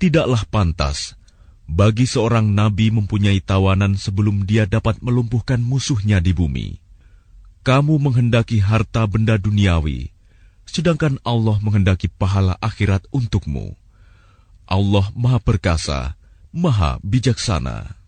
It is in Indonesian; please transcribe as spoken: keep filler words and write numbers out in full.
Tidaklah pantas bagi seorang nabi mempunyai tawanan sebelum dia dapat melumpuhkan musuhnya di bumi. Kamu menghendaki harta benda duniawi, sedangkan Allah menghendaki pahala akhirat untukmu. Allah Maha Perkasa, Maha Bijaksana.